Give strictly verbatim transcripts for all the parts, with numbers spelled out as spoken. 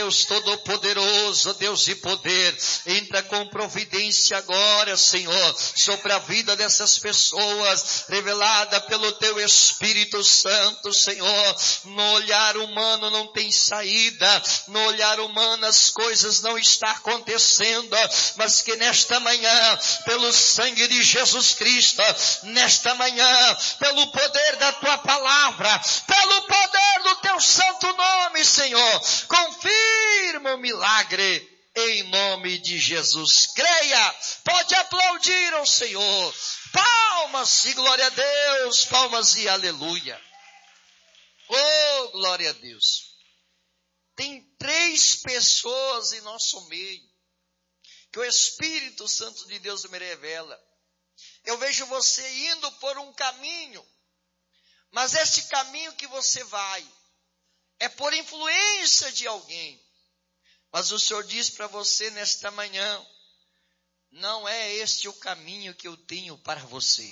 Deus Todo-Poderoso, Deus de poder, entra com providência agora, Senhor, sobre a vida dessas pessoas, revelada pelo Teu Espírito Santo, Senhor. No olhar humano não tem saída, no olhar humano as coisas não estão acontecendo, mas que nesta manhã, pelo sangue de Jesus Cristo, nesta manhã, pelo poder da Tua palavra, pelo poder do Teu santo nome, Senhor, confirma o milagre em nome de Jesus. Creia, pode aplaudir ao Senhor. Palmas e glória a Deus, palmas e aleluia. Oh, glória a Deus. Tem três pessoas em nosso meio que o Espírito Santo de Deus me revela. Eu vejo você indo por um caminho, mas esse caminho que você vai é por influência de alguém. Mas o Senhor diz para você nesta manhã, não é este o caminho que eu tenho para você.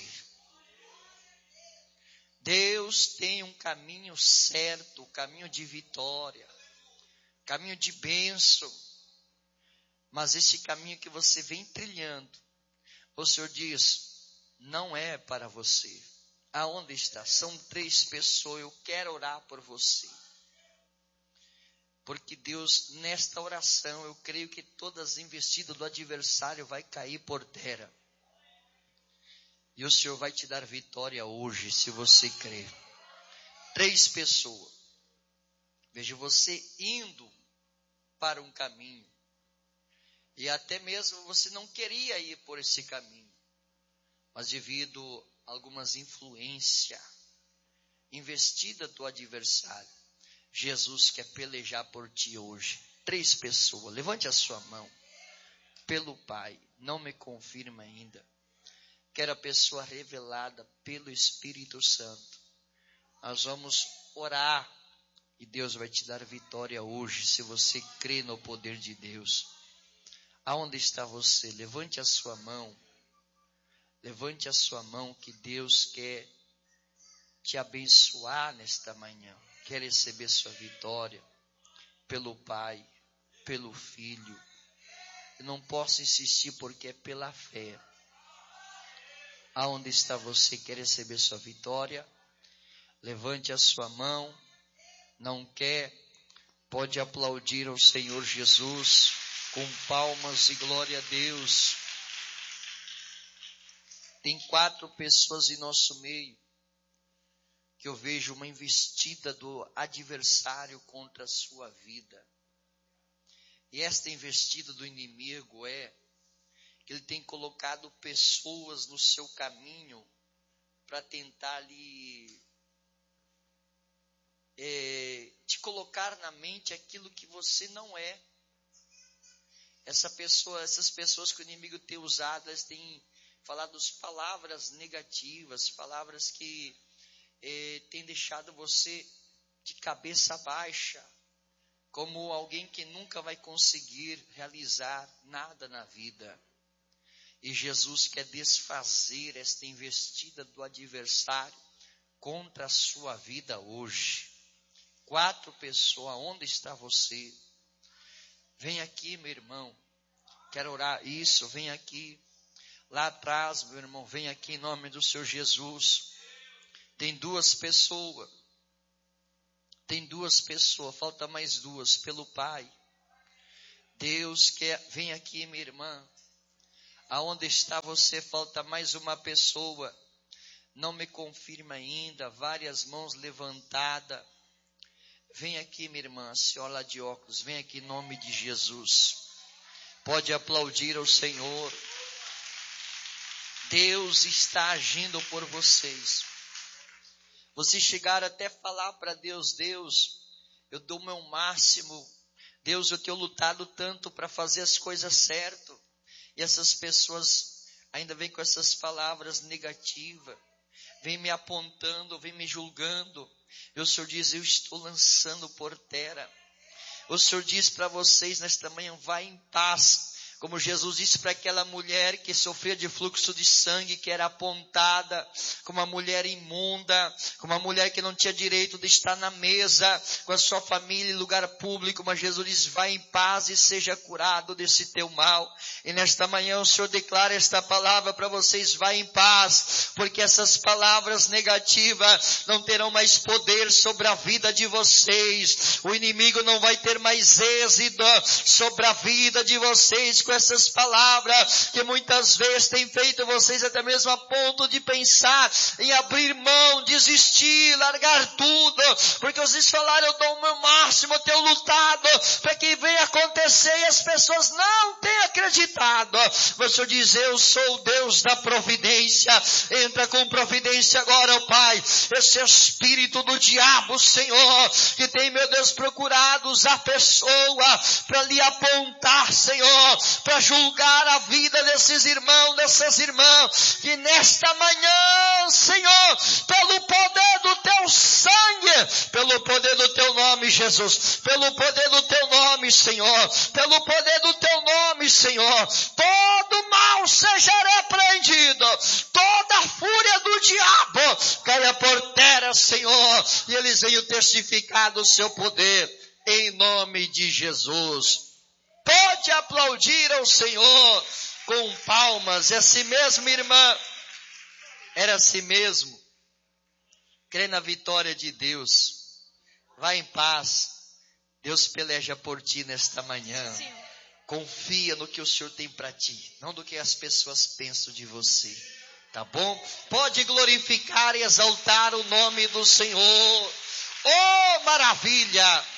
Deus tem um caminho certo, um caminho de vitória, caminho de bênção. Mas esse caminho que você vem trilhando, o Senhor diz, não é para você. Aonde está? São três pessoas, eu quero orar por você. Porque Deus, nesta oração, eu creio que todas as investidas do adversário vai cair por terra. E o Senhor vai te dar vitória hoje, se você crer. Três pessoas. Vejo você indo para um caminho. E até mesmo você não queria ir por esse caminho. Mas devido a algumas influências investidas do adversário, Jesus quer pelejar por ti hoje. Três pessoas, levante a sua mão. Pelo Pai, não me confirma ainda. Quero a pessoa revelada pelo Espírito Santo. Nós vamos orar e Deus vai te dar vitória hoje, se você crê no poder de Deus. Aonde está você? Levante a sua mão. Levante a sua mão que Deus quer te abençoar nesta manhã. Quer receber sua vitória pelo Pai, pelo Filho. Eu não posso insistir porque é pela fé. Aonde está você? Quer receber sua vitória? Levante a sua mão. Não quer? Pode aplaudir ao Senhor Jesus com palmas e glória a Deus. Tem quatro pessoas em nosso meio que eu vejo uma investida do adversário contra a sua vida. E esta investida do inimigo é que ele tem colocado pessoas no seu caminho para tentar lhe é, te colocar na mente aquilo que você não é. Essa pessoa, essas pessoas que o inimigo tem usado, elas têm falado palavras negativas, palavras que É, tem deixado você de cabeça baixa, como alguém que nunca vai conseguir realizar nada na vida. E Jesus quer desfazer esta investida do adversário contra a sua vida hoje. Quatro pessoas, onde está você? Vem aqui, meu irmão, quero orar. Isso, vem aqui. Lá atrás, meu irmão, vem aqui em nome do Senhor Jesus. Tem duas pessoas, tem duas pessoas, falta mais duas, pelo Pai. Deus quer, vem aqui minha irmã, aonde está você, falta mais uma pessoa, não me confirma ainda, várias mãos levantadas. Vem aqui minha irmã, senhora de óculos, vem aqui em nome de Jesus. Pode aplaudir ao Senhor. Deus está agindo por vocês. Vocês chegaram até falar para Deus, Deus, eu dou o meu máximo. Deus, eu tenho lutado tanto para fazer as coisas certas. E essas pessoas ainda vêm com essas palavras negativas. Vêm me apontando, vêm me julgando. E o Senhor diz, eu estou lançando por terra. O Senhor diz para vocês nesta manhã, vai em paz. Como Jesus disse para aquela mulher que sofria de fluxo de sangue, que era apontada como uma mulher imunda, como uma mulher que não tinha direito de estar na mesa com a sua família em lugar público, mas Jesus diz, vai em paz e seja curado desse teu mal. E nesta manhã o Senhor declara esta palavra para vocês, vai em paz, porque essas palavras negativas não terão mais poder sobre a vida de vocês. O inimigo não vai ter mais êxito sobre a vida de vocês com essas palavras que muitas vezes têm feito vocês até mesmo a ponto de pensar em abrir mão, desistir, largar tudo, porque vocês falaram, eu dou o meu máximo, eu tenho lutado para que venha acontecer e as pessoas não têm acreditado. Mas o Senhor diz, eu sou o Deus da providência, entra com providência agora, ó Pai, esse espírito do diabo, Senhor, que tem, meu Deus, procurado usar pessoa para lhe apontar, Senhor, para julgar a vida desses irmãos, dessas irmãs, que nesta manhã, Senhor, pelo poder do teu sangue, pelo poder do teu nome, Jesus, pelo poder do teu nome, Senhor, pelo poder do teu nome, Senhor, todo mal seja repreendido, toda a fúria do diabo caia por terra, Senhor, e eles venham testificar do seu poder, em nome de Jesus. Pode aplaudir ao Senhor com palmas. É assim mesmo, irmã? Era assim mesmo. Crê na vitória de Deus. Vai em paz. Deus peleja por ti nesta manhã. Sim. Confia no que o Senhor tem para ti, não do que as pessoas pensam de você. Tá bom? Pode glorificar e exaltar o nome do Senhor. Oh, maravilha!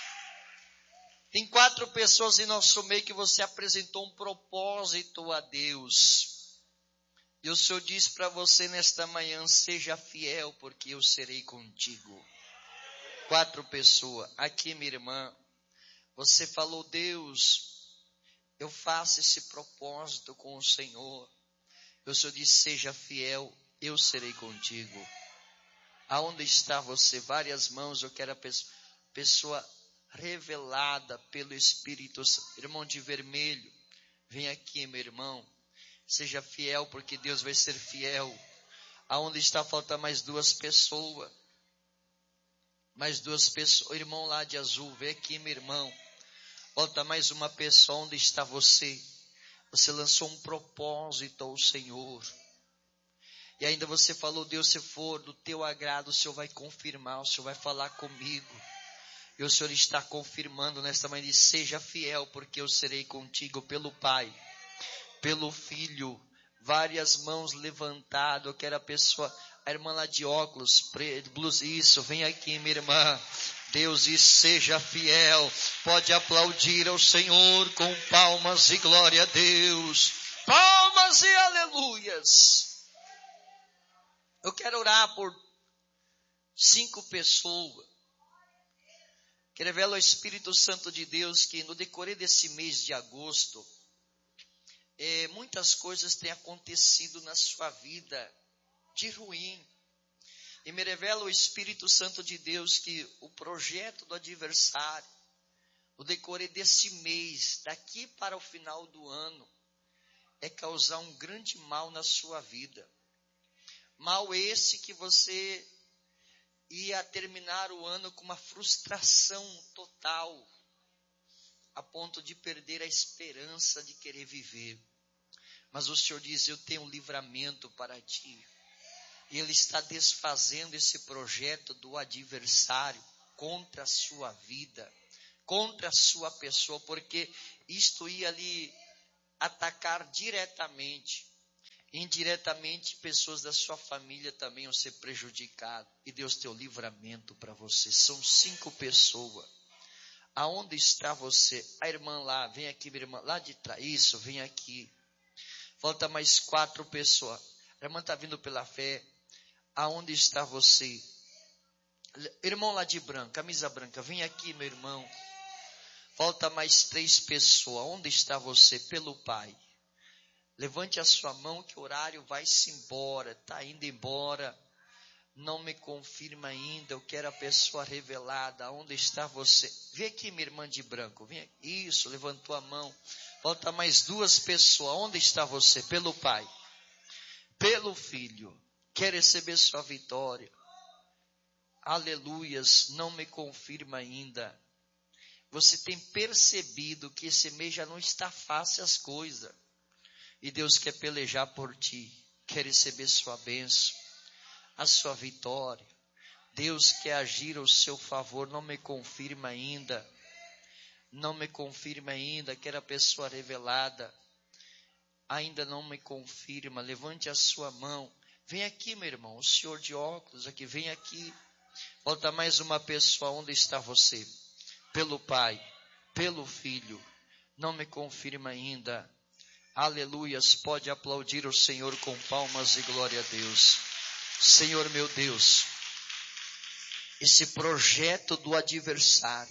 Tem quatro pessoas em nosso meio que você apresentou um propósito a Deus. E o Senhor diz para você nesta manhã, seja fiel, porque eu serei contigo. Quatro pessoas. Aqui, minha irmã, você falou, Deus, eu faço esse propósito com o Senhor. E o Senhor diz, seja fiel, eu serei contigo. Aonde está você? Várias mãos, eu quero a pessoa, pessoa revelada pelo Espírito Santo. Irmão de vermelho, vem aqui, meu irmão. Seja fiel, porque Deus vai ser fiel. Aonde está? Falta mais duas pessoas. Mais duas pessoas. O irmão lá de azul, vem aqui, meu irmão. Falta mais uma pessoa. Onde está você? Você lançou um propósito ao Senhor. E ainda você falou, Deus, se for do teu agrado, o Senhor vai confirmar, o Senhor vai falar comigo. E o Senhor está confirmando nesta manhã, diz, seja fiel, porque eu serei contigo pelo Pai, pelo Filho. Várias mãos levantadas, eu quero a pessoa, a irmã lá de óculos, preto, blusa, isso, vem aqui, minha irmã. Deus diz, seja fiel. Pode aplaudir ao Senhor com palmas e glória a Deus. Palmas e aleluias. Eu quero orar por cinco pessoas. Que revela o Espírito Santo de Deus que no decorrer desse mês de agosto, é, muitas coisas têm acontecido na sua vida de ruim. E me revela o Espírito Santo de Deus que o projeto do adversário, no decorrer desse mês, daqui para o final do ano, é causar um grande mal na sua vida. Mal esse que você ia terminar o ano com uma frustração total, a ponto de perder a esperança de querer viver. Mas o Senhor diz, eu tenho um livramento para ti. E Ele está desfazendo esse projeto do adversário contra a sua vida, contra a sua pessoa, porque isto ia lhe atacar diretamente. Indiretamente, pessoas da sua família também vão ser prejudicadas. E Deus tem o livramento para você. São cinco pessoas. Aonde está você? A irmã lá, vem aqui, minha irmã. Lá de trás, isso, vem aqui. Falta mais quatro pessoas. A irmã está vindo pela fé. Aonde está você? Irmão lá de branco, camisa branca, vem aqui, meu irmão. Falta mais três pessoas. Onde está você? Pelo Pai. Levante a sua mão que o horário vai-se embora, está indo embora. não me confirma ainda, eu quero a pessoa revelada. Onde está você? Vem aqui, minha irmã de branco, vem aqui. Isso, levantou a mão. Falta mais duas pessoas. Onde está você? Pelo Pai, pelo Filho, quer receber sua vitória. Aleluias, não me confirma ainda. Você tem percebido que esse mês já não está fácil as coisas. E Deus quer pelejar por ti, quer receber sua bênção, a sua vitória. Deus quer agir ao seu favor, não me confirma ainda. Não me confirma ainda, quer a pessoa revelada. Ainda não me confirma, levante a sua mão. Vem aqui, meu irmão, o senhor de óculos aqui, vem aqui. Falta mais uma pessoa, onde está você? Pelo Pai, pelo Filho, não me confirma ainda. Aleluias, pode aplaudir o Senhor com palmas e glória a Deus. Senhor meu Deus, esse projeto do adversário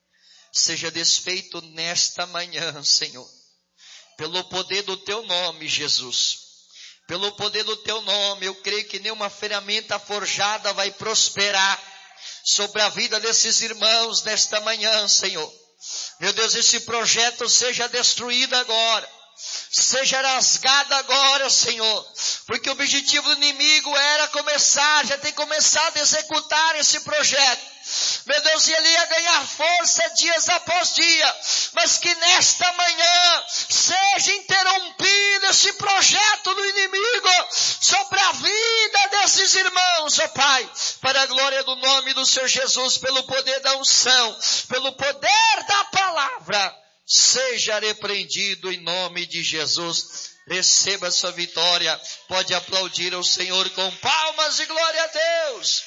seja desfeito nesta manhã, Senhor, pelo poder do teu nome, Jesus. Pelo poder do teu nome, eu creio que nenhuma ferramenta forjada vai prosperar sobre a vida desses irmãos nesta manhã, Senhor. Meu Deus, esse projeto seja destruído agora, seja rasgado agora, Senhor, porque o objetivo do inimigo era começar, já tem começado a executar esse projeto. Meu Deus, e ele ia ganhar força dias após dia, mas que nesta manhã seja interrompido esse projeto do inimigo sobre a vida desses irmãos, ó oh Pai, para a glória do nome do Senhor Jesus, pelo poder da unção, pelo poder da palavra, seja repreendido em nome de Jesus. Receba sua vitória, pode aplaudir ao Senhor com palmas e glória a Deus.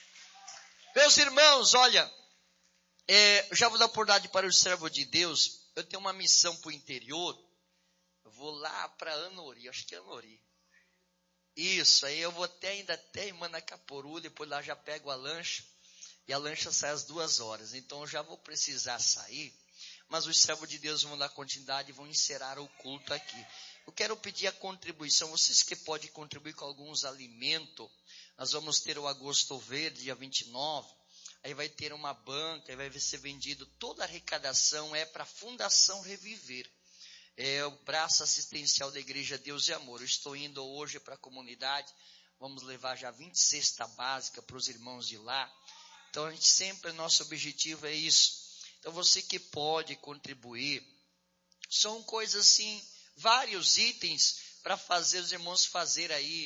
Meus irmãos, olha, é, eu já vou dar oportunidade para o servo de Deus. Eu tenho uma missão para o interior. Eu vou lá para Anori, acho que é Anori. Isso, aí eu vou até ainda até em Manacaporu, depois lá já pego a lancha. E a lancha sai às duas horas. Então eu já vou precisar sair. Mas os servos de Deus vão dar continuidade e vão encerrar o culto aqui. Eu quero pedir a contribuição, vocês que podem contribuir com alguns alimentos. Nós vamos ter o Agosto Verde, dia vinte e nove. Aí vai ter uma banca, aí vai ser vendido. Toda a arrecadação é para a Fundação Reviver. É o braço assistencial da Igreja Deus e Amor. Eu estou indo hoje para a comunidade. Vamos levar já vinte cesta básica para os irmãos de lá. Então a gente sempre, nosso objetivo é isso. Então você que pode contribuir. São coisas assim, vários itens para fazer os irmãos fazer aí.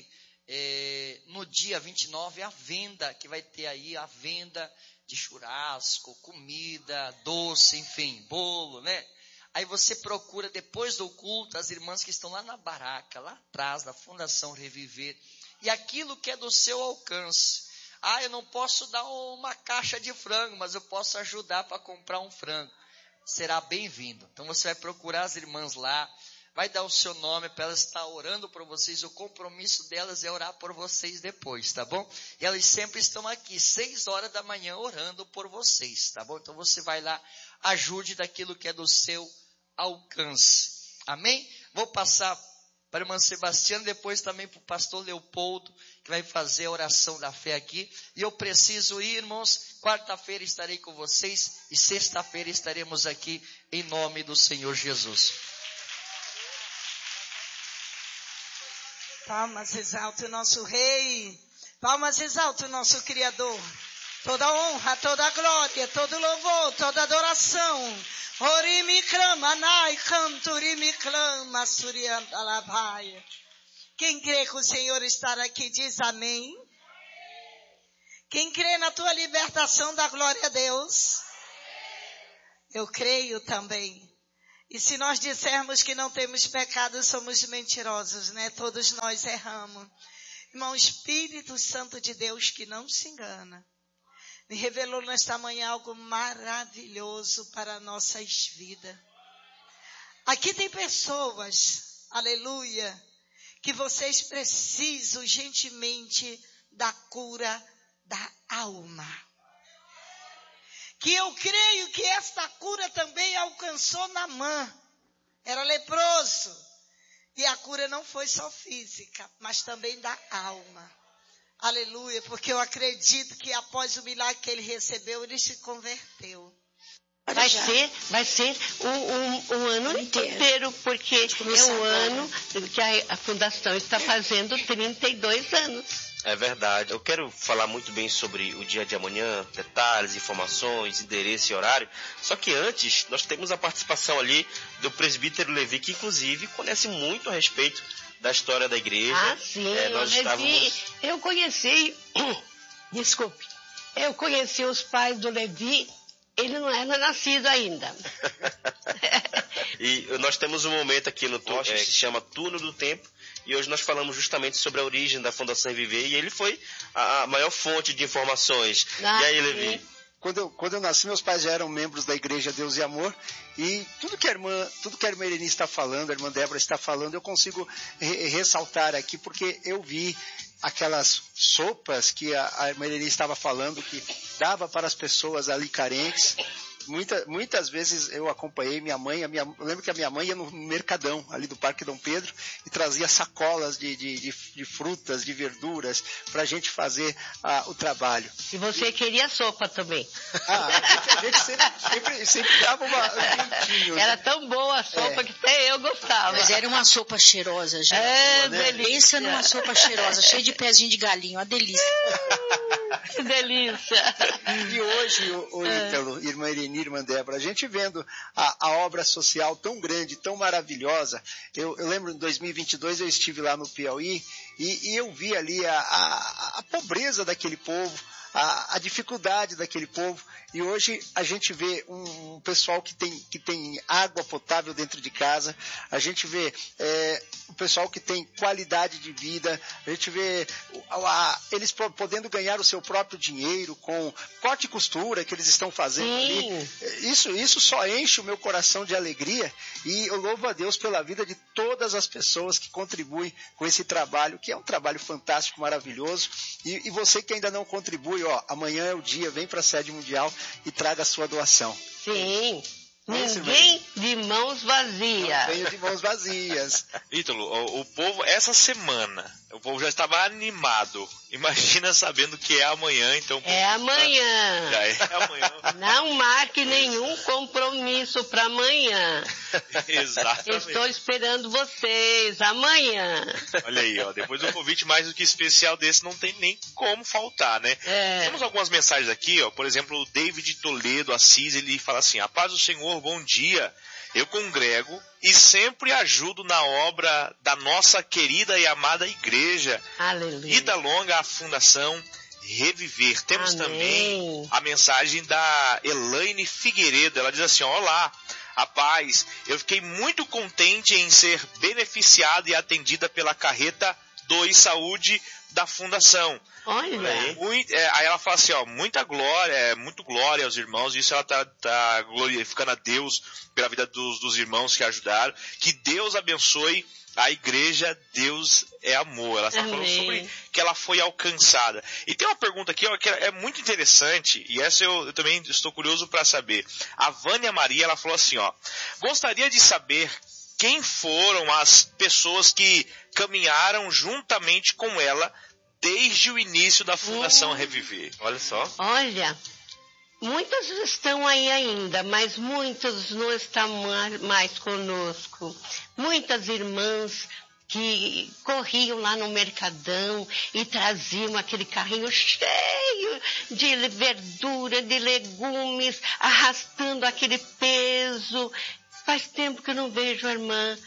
É, no dia vinte e nove, a venda, que vai ter aí a venda de churrasco, comida, doce, enfim, bolo, né? Aí você procura depois do culto as irmãs que estão lá na baraca, lá atrás da Fundação Reviver, e aquilo que é do seu alcance. Ah, eu não posso dar uma caixa de frango, mas eu posso ajudar para comprar um frango. Será bem-vindo. Então você vai procurar as irmãs lá, vai dar o seu nome para elas estar orando por vocês. O compromisso delas é orar por vocês depois, tá bom? E elas sempre estão aqui, seis horas da manhã, orando por vocês, tá bom? Então você vai lá, ajude daquilo que é do seu alcance. Amém? Vou passar para a irmã Sebastiana, depois também para o pastor Leopoldo, que vai fazer a oração da fé aqui. E eu preciso ir, irmãos. Quarta-feira estarei com vocês e sexta-feira estaremos aqui em nome do Senhor Jesus. Palmas, exalte o nosso Rei. Palmas, exalte o nosso Criador. Toda honra, toda glória, todo louvor, toda adoração. Orimi clama, nai canto, orimi clama, surianda lavaia. Quem crê que o Senhor está aqui diz amém. Quem crê na tua libertação, dá glória a Deus. Eu creio também. E se nós dissermos que não temos pecado, somos mentirosos, né? Todos nós erramos. Irmão, Espírito Santo de Deus que não se engana, me revelou nesta manhã algo maravilhoso para nossas vidas. Aqui tem pessoas, aleluia, que vocês precisam urgentemente da cura da alma. Que eu creio que esta cura também alcançou Naamã. Era leproso. E a cura não foi só física, mas também da alma. Aleluia, porque eu acredito que após o milagre que ele recebeu, ele se converteu. Vai ser, vai ser um, um, um ano inteiro, inteiro porque é o ano que a, a Fundação está fazendo trinta e dois anos. É verdade. Eu quero falar muito bem sobre o dia de amanhã, detalhes, informações, endereço e horário. Só que antes, nós temos a participação ali do presbítero Levi, que inclusive conhece muito a respeito da história da igreja. Ah, sim. É, nós Levi, estávamos... eu conheci, desculpe, eu conheci os pais do Levi. Ele não era nascido ainda. E nós temos um momento aqui no Tocha é, que se chama Túnel do Tempo. E hoje nós falamos justamente sobre a origem da Fundação Reviver. E ele foi a, a maior fonte de informações. Ah, e aí, Levi? Quando eu, quando eu nasci, meus pais já eram membros da Igreja Deus e Amor. E tudo que a irmã, tudo que a irmã Irene está falando, a irmã Débora está falando, eu consigo re- ressaltar aqui, porque eu vi aquelas sopas que a, a irmã Irene estava falando, que dava para as pessoas ali carentes. Muita, muitas vezes eu acompanhei minha mãe, a minha, eu lembro que a minha mãe ia no mercadão ali do Parque Dom Pedro e trazia sacolas de, de, de, de frutas, de verduras, para a gente fazer ah, o trabalho. E você queria sopa também. Ah, a gente, a gente sempre, sempre, sempre dava uma, um quentinho. Era né? tão boa a sopa é. que até eu gostava. Mas era uma sopa cheirosa, já. É, né? Pensa numa sopa cheirosa, cheia de pezinho de galinho, uma delícia. Que delícia. E hoje, o, o Ítalo, irmã Irene, irmã Débora, a gente vendo a, a obra social tão grande, tão maravilhosa. Eu, eu lembro em dois mil e vinte e dois eu estive lá no Piauí e, e eu vi ali a, a, a pobreza daquele povo, a, a dificuldade daquele povo. E hoje a gente vê um, um pessoal que tem, que tem água potável dentro de casa, a gente vê é, o pessoal que tem qualidade de vida, a gente vê a, a, eles podendo ganhar o seu próprio dinheiro com corte e costura que eles estão fazendo Sim. ali. Isso, isso só enche o meu coração de alegria e eu louvo a Deus pela vida de todas as pessoas que contribuem com esse trabalho, que é um trabalho fantástico, maravilhoso. E, e você que ainda não contribui, ó, amanhã é o dia, vem para a sede mundial e traga a sua doação. Sim. Ninguém de mãos vazias. Não venho de mãos vazias. Ítalo, o, o povo, essa semana, o povo já estava animado. Imagina sabendo que é amanhã, então... É amanhã. Já é amanhã. Não marque nenhum compromisso para amanhã. Exatamente. Estou esperando vocês amanhã. Olha aí, ó, depois do convite mais do que especial desse, não tem nem como faltar, né? É. Temos algumas mensagens aqui, ó, por exemplo, o David Toledo Assis, ele fala assim: a paz do Senhor, bom dia, eu congrego e sempre ajudo na obra da nossa querida e amada igreja. Aleluia. Vida longa à Fundação Reviver. Temos Amém. também a mensagem da Elaine Figueiredo, ela diz assim: olá, a paz, eu fiquei muito contente em ser beneficiada e atendida pela carreta dois Saúde da Fundação. Olha. Muito, é, aí ela fala assim, ó, muita glória, é, muito glória aos irmãos, isso ela tá, tá glorificando a Deus pela vida dos, dos irmãos que ajudaram, que Deus abençoe a igreja, Deus é amor. Ela está Amém. falando sobre que ela foi alcançada. E tem uma pergunta aqui, ó, que é muito interessante, e essa eu, eu também estou curioso para saber. A Vânia Maria, ela falou assim, ó, gostaria de saber quem foram as pessoas que caminharam juntamente com ela desde o início da Fundação Reviver. Olha só. Olha, muitas estão aí ainda, mas muitos não estão mais conosco. Muitas irmãs que corriam lá no mercadão e traziam aquele carrinho cheio de verdura, de legumes, arrastando aquele peso. Faz tempo que eu não vejo a irmã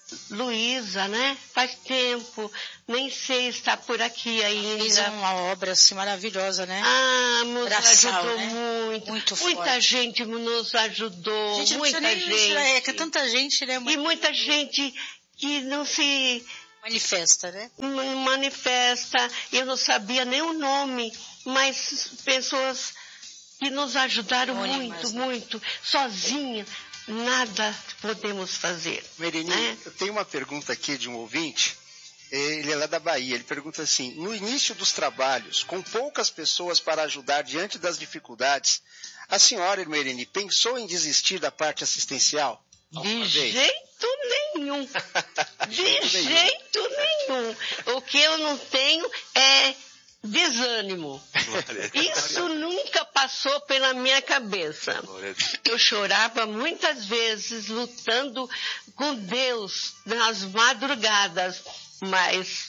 Luísa, né? Faz tempo, nem sei se está por aqui ainda. Fez uma obra assim maravilhosa, né? Ah, nos Braçal, ajudou né? muito. Muito Muita forte. gente nos ajudou, Gente, não muita precisa nem gente. misturar, é que é tanta gente, né? E muita gente que não se manifesta, né? manifesta. Eu não sabia nem o nome, mas pessoas que nos ajudaram Anônimas, muito, né? muito, sozinha. Nada podemos fazer. Merini, né? eu tenho uma pergunta aqui de um ouvinte, ele é lá da Bahia, ele pergunta assim, no início dos trabalhos, com poucas pessoas para ajudar diante das dificuldades, a senhora, irmã Irene, pensou em desistir da parte assistencial? De jeito nenhum. De jeito nenhum. O que eu não tenho é desânimo. Isso nunca passou pela minha cabeça. Eu chorava muitas vezes lutando com Deus nas madrugadas, mas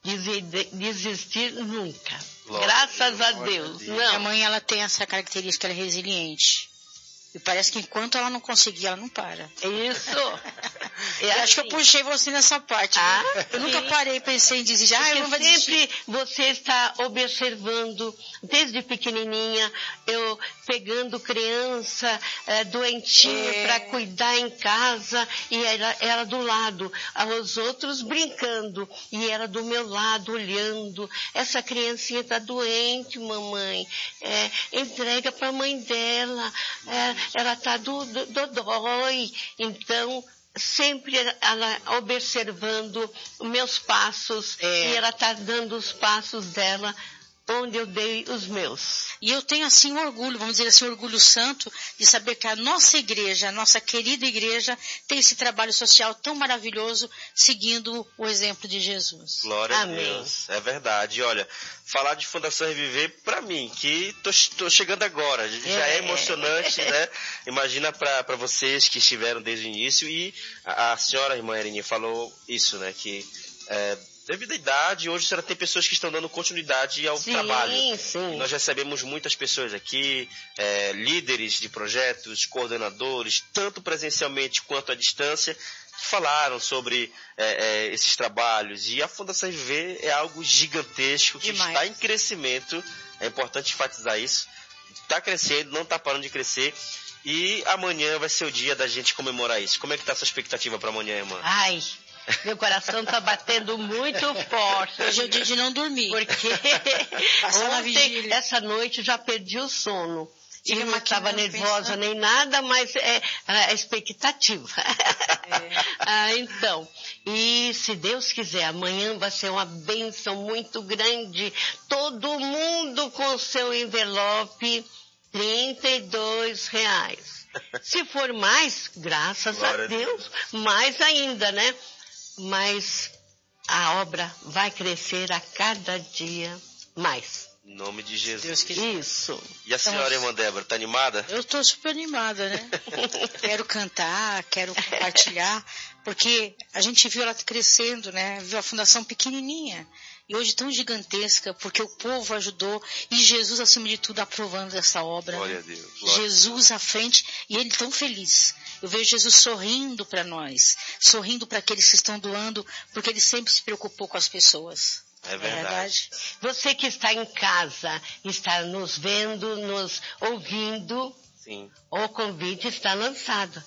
desistir nunca. Glória Graças a Deus. Deus. Não. A mãe, ela tem essa característica, ela é resiliente. E parece que enquanto ela não conseguir, ela não para. Isso. É eu assim. acho que eu puxei você nessa parte. Ah, eu sim. nunca parei, pensei em desistir. Ah, eu não vou desistir. Sempre você está observando, desde pequenininha, eu pegando criança é, doentinha é. para cuidar em casa, e ela, ela do lado, os outros brincando, e ela do meu lado olhando. Essa criancinha está doente, mamãe. É, entrega para a mãe dela. É, ela está do, do, dodói. Então, sempre ela observando meus passos, é. e ela está dando os passos dela onde eu dei os meus. E eu tenho assim um orgulho, vamos dizer assim, um orgulho santo de saber que a nossa igreja, a nossa querida igreja, tem esse trabalho social tão maravilhoso, seguindo o exemplo de Jesus. Glória Amém. a Deus, é verdade. Olha, falar de Fundação Reviver, para mim, que tô, tô chegando agora, já é, é emocionante, né? Imagina para vocês que estiveram desde o início, e a, a senhora, a irmã Erini, falou isso, né? Que é, devido à idade, hoje a senhora tem pessoas que estão dando continuidade ao sim, trabalho. Sim. Nós recebemos muitas pessoas aqui, é, líderes de projetos, coordenadores, tanto presencialmente quanto à distância, que falaram sobre é, é, esses trabalhos. E a Fundação Reviver é algo gigantesco, que Demais. Está em crescimento. É importante enfatizar isso. Está crescendo, não está parando de crescer. E amanhã vai ser o dia da gente comemorar isso. Como é que está a sua expectativa para amanhã, irmã? Ai... Meu coração está batendo muito forte. Hoje é o dia de não dormir. Porque ontem, essa noite, já perdi o sono. E eu não estava nervosa nem nada, mas é a expectativa. É. ah, então, e se Deus quiser, amanhã vai ser uma bênção muito grande. Todo mundo com seu envelope, trinta e dois reais. Se for mais, graças Glória a Deus, mais ainda, né? Mas a obra vai crescer a cada dia mais. Em nome de Jesus. Deus que... Isso. E a senhora, irmã Débora, está animada? Eu estou super animada, né? Quero cantar, quero compartilhar, porque a gente viu ela crescendo, né? Viu a fundação pequenininha. E hoje tão gigantesca, porque o povo ajudou, e Jesus, acima de tudo, aprovando essa obra. Glória né? a Deus. Glória Jesus à frente, e ele tão feliz. Eu vejo Jesus sorrindo para nós, sorrindo para aqueles que estão doando, porque ele sempre se preocupou com as pessoas. É verdade. É verdade. Você que está em casa, está nos vendo, nos ouvindo, Sim. O convite está lançado.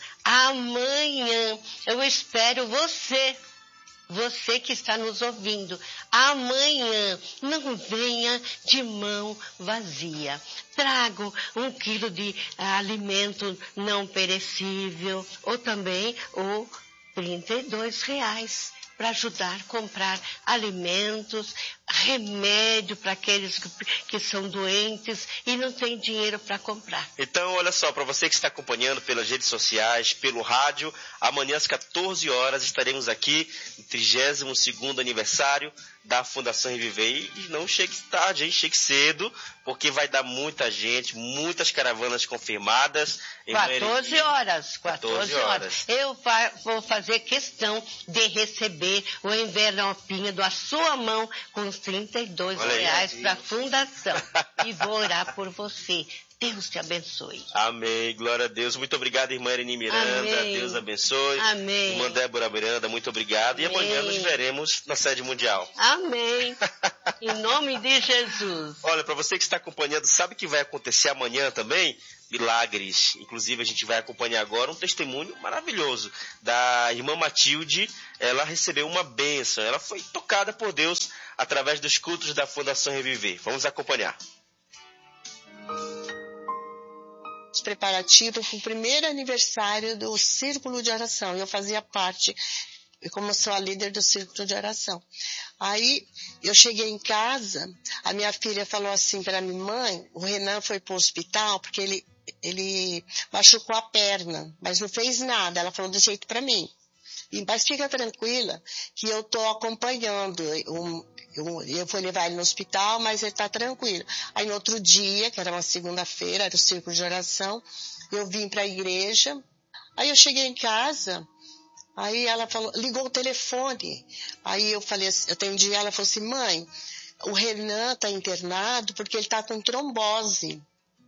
Amanhã eu espero você. Você que está nos ouvindo, amanhã não venha de mão vazia. Trago um quilo de ah, alimento não perecível, ou também o trinta e dois reais para ajudar a comprar alimentos, remédio para aqueles que, que são doentes e não têm dinheiro para comprar. Então, olha só, para você que está acompanhando pelas redes sociais, pelo rádio, amanhã às quatorze horas estaremos aqui no trigésimo segundo aniversário da Fundação Reviver. E não chegue tarde, hein? Chegue cedo, porque vai dar muita gente, muitas caravanas confirmadas. quatorze horas. quatorze horas. Eu fa- vou fazer questão de receber o envelopinho da sua mão com os trinta e dois reais para a fundação. E vou orar por você. Deus te abençoe. Amém. Glória a Deus. Muito obrigado, irmã Erini Miranda. Amém. Deus abençoe. Amém. Irmã Débora Miranda, muito obrigado. Amém. E amanhã nos veremos na sede mundial. Amém. Em nome de Jesus. Olha, para você que está acompanhando, sabe o que vai acontecer amanhã também? Milagres. Inclusive, a gente vai acompanhar agora um testemunho maravilhoso da irmã Matilde. Ela recebeu uma bênção. Ela foi tocada por Deus através dos cultos da Fundação Reviver. Vamos acompanhar. Preparativos para o primeiro aniversário do Círculo de Oração. Eu fazia parte, como eu sou a líder do Círculo de Oração. Aí, eu cheguei em casa, a minha filha falou assim para minha mãe, o Renan foi para o hospital porque ele, ele machucou a perna, mas não fez nada. Ela falou desse jeito para mim. E, mas fica tranquila que eu estou acompanhando. Um, eu, eu fui levar ele no hospital, mas ele está tranquilo. Aí no outro dia, que era uma segunda-feira, era o círculo de oração, eu vim para a igreja. Aí eu cheguei em casa, aí ela falou, ligou o telefone. Aí eu falei, eu atendi ela, falou assim, mãe, o Renan está internado porque ele está com trombose.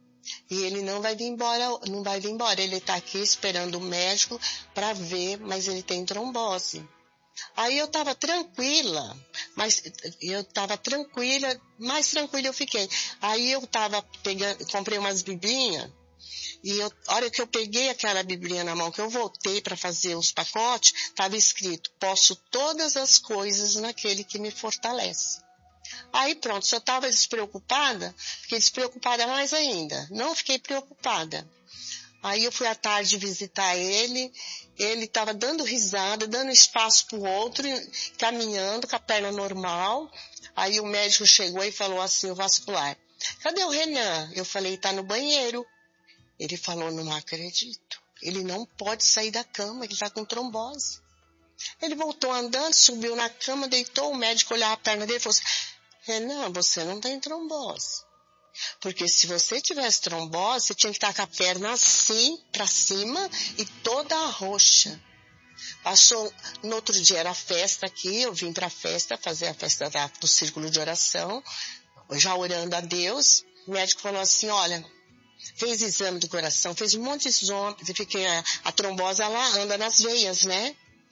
E ele não vai vir embora, não vai vir embora. Ele está aqui esperando o médico para ver, mas ele tem trombose. Aí eu estava tranquila, mas eu estava tranquila, mais tranquila eu fiquei. Aí eu estava pegando, comprei umas biblinhas, e eu, a hora que eu peguei aquela biblinha na mão, que eu voltei para fazer os pacotes, estava escrito, posso todas as coisas naquele que me fortalece. Aí pronto, se eu estava despreocupada, fiquei despreocupada mais ainda. Não fiquei preocupada. Aí eu fui à tarde visitar ele, ele estava dando risada, dando espaço para o outro, caminhando com a perna normal. Aí o médico chegou e falou assim, o vascular, cadê o Renan? Eu falei, está no banheiro. Ele falou, não acredito. Ele não pode sair da cama, ele está com trombose. Ele voltou andando, subiu na cama, deitou, o médico olhava a perna dele e falou assim, Renan, você não tem trombose. Porque se você tivesse trombose, você tinha que estar com a perna assim, para cima, e toda roxa. Passou, no outro dia era festa aqui, eu vim para a festa, fazer a festa da, do círculo de oração, já orando a Deus. O médico falou assim, olha, fez exame do coração, fez um monte de exame, fiquei, a, a trombose, ela anda nas veias, né?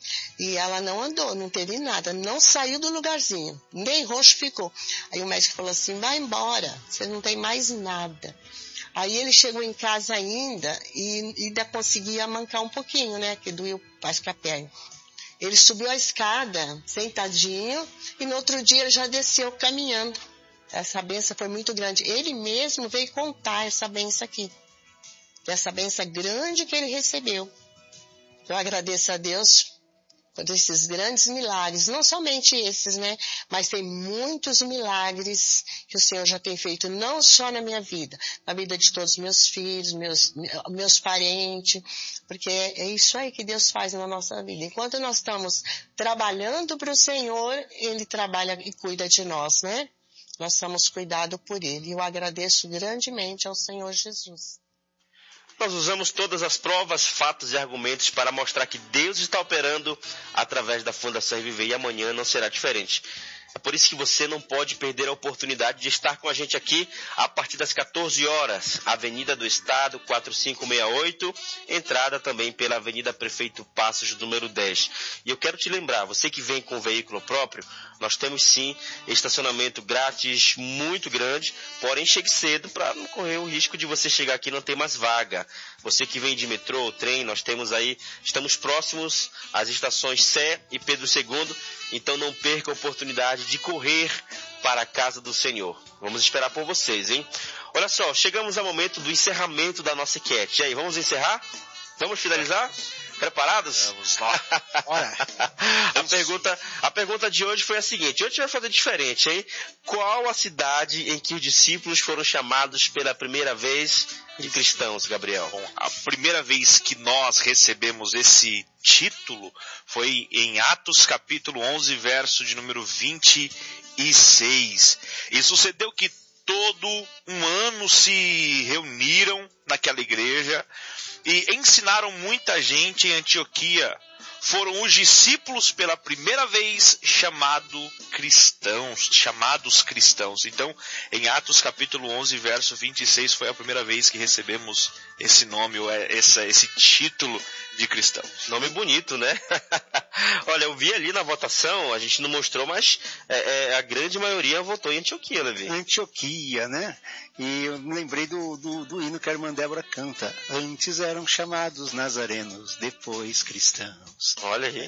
E ela não andou, não teve nada, não saiu do lugarzinho, nem roxo ficou. Aí o médico falou assim, vai embora, você não tem mais nada. Aí ele chegou em casa ainda e ainda conseguia mancar um pouquinho, né, que doeu, acho que a perna. Ele subiu a escada, sentadinho, e no outro dia ele já desceu caminhando. Essa benção foi muito grande. Ele mesmo veio contar essa benção aqui, essa benção grande que ele recebeu. Eu agradeço a Deus por esses grandes milagres, não somente esses, né? Mas tem muitos milagres que o Senhor já tem feito, não só na minha vida, na vida de todos os meus filhos, meus, meus parentes, porque é isso aí que Deus faz na nossa vida. Enquanto nós estamos trabalhando para o Senhor, Ele trabalha e cuida de nós, né? Nós somos cuidados por Ele. E eu agradeço grandemente ao Senhor Jesus. Nós usamos todas as provas, fatos e argumentos para mostrar que Deus está operando através da Fundação Reviver e amanhã não será diferente. É por isso que você não pode perder a oportunidade de estar com a gente aqui a partir das quatorze horas, Avenida do Estado, quatro cinco seis oito, entrada também pela Avenida Prefeito Passos, número dez. E eu quero te lembrar, você que vem com veículo próprio, nós temos sim estacionamento grátis muito grande, porém chegue cedo para não correr o risco de você chegar aqui e não ter mais vaga. Você que vem de metrô, trem, nós temos aí, estamos próximos às estações Sé e Pedro segundo, então não perca a oportunidade de correr para a casa do Senhor. Vamos esperar por vocês, hein? Olha só, chegamos ao momento do encerramento da nossa enquete. E aí, vamos encerrar? Vamos finalizar? Preparados? Vamos lá. a, pergunta, a pergunta de hoje foi a seguinte. Hoje a gente vai fazer diferente, hein? Qual a cidade em que os discípulos foram chamados pela primeira vez de cristãos, Gabriel? Bom, a primeira vez que nós recebemos esse título foi em Atos capítulo onze, verso de número vinte e seis. E sucedeu que todo um ano se reuniram naquela igreja e ensinaram muita gente em Antioquia. Foram os discípulos pela primeira vez chamado cristãos, chamados cristãos. Então, em Atos capítulo onze, verso vinte e seis, foi a primeira vez que recebemos esse nome, ou essa, esse título de cristão. Nome bonito, né? Olha, eu vi ali na votação, a gente não mostrou, mas é, é, a grande maioria votou em Antioquia, Levi. Antioquia, né? E eu me lembrei do, do, do hino que a irmã Débora canta. Antes eram chamados nazarenos, depois cristãos. Olha aí.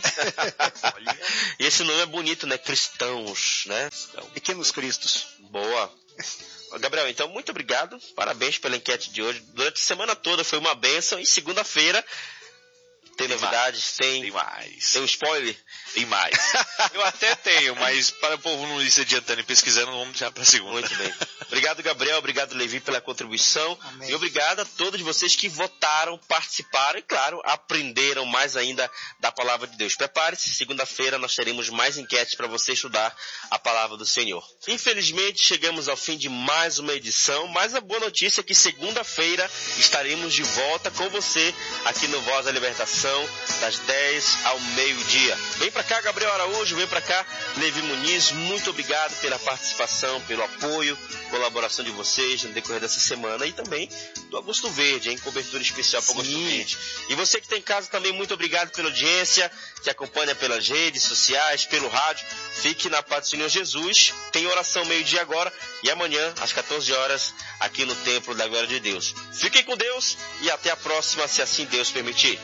E esse nome é bonito, né? Cristãos, né? Então, pequenos cristos. Boa. Gabriel, então, muito obrigado. Parabéns pela enquete de hoje. Durante a semana toda foi uma bênção. E segunda-feira Tem novidades? Tem. Tem mais. Tem um spoiler? Tem mais. Eu até tenho, mas para o povo não ir se adiantando e pesquisando, vamos deixar para segunda. Muito bem. Obrigado, Gabriel. Obrigado, Levi, pela contribuição. Amém. E obrigado a todos vocês que votaram, participaram e, claro, aprenderam mais ainda da palavra de Deus. Prepare-se, segunda-feira nós teremos mais enquetes para você estudar a palavra do Senhor. Infelizmente, chegamos ao fim de mais uma edição, mas a boa notícia é que segunda-feira estaremos de volta com você aqui no Voz da Libertação, das dez ao meio-dia. Vem para cá, Gabriel Araújo, vem para cá, Levi Muniz, muito obrigado pela participação, pelo apoio, colaboração de vocês no decorrer dessa semana e também do Augusto Verde, em cobertura especial para o Augusto Verde. E você que está em casa também, muito obrigado pela audiência, que acompanha pelas redes sociais, pelo rádio. Fique na paz do Senhor Jesus. Tem oração meio-dia agora e amanhã, às quatorze horas, aqui no Templo da Glória de Deus. Fiquem com Deus e até a próxima, se assim Deus permitir.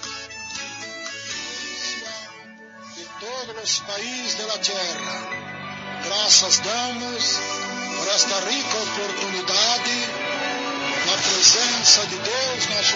De todos os países da terra, graças damos por esta rica oportunidade na presença de Deus, nosso